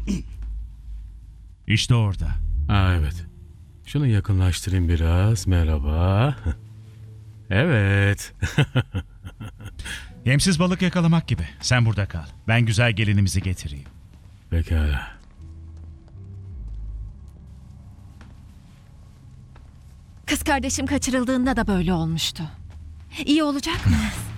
İşte orada. Evet. Şunu yakınlaştırayım biraz. Merhaba. Evet. Yemsiz balık yakalamak gibi. Sen burada kal. Ben güzel gelinimizi getireyim. Pekala. Kız kardeşim kaçırıldığında da böyle olmuştu. İyi olacak mı?